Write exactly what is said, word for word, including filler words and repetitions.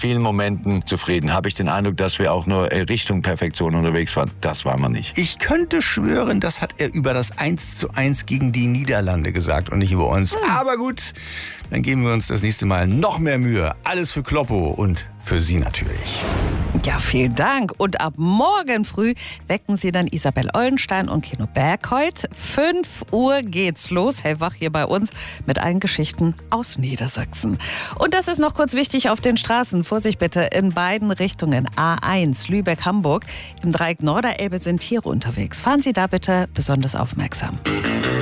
vielen Momenten zufrieden. Habe ich den Eindruck, dass wir auch nur Richtung Perfektion unterwegs waren. Das waren wir nicht. Ich könnte schwören, das hat er über das eins zu eins gegen die Niederlande gesagt und nicht über uns. Hm. Aber gut, dann geben wir uns das nächste Mal noch mehr Mühe. Alles für Kloppo und für Sie natürlich. Ja, vielen Dank. Und ab morgen früh wecken Sie dann Isabel Ollenstein und Keno Bergholt. fünf Uhr geht's los, hellwach hier bei uns mit allen Geschichten aus Niedersachsen. Und das ist noch kurz wichtig auf den Straßen. Vorsicht bitte in beiden Richtungen. A eins Lübeck-Hamburg. Im Dreieck Norderelbe sind Tiere unterwegs. Fahren Sie da bitte besonders aufmerksam.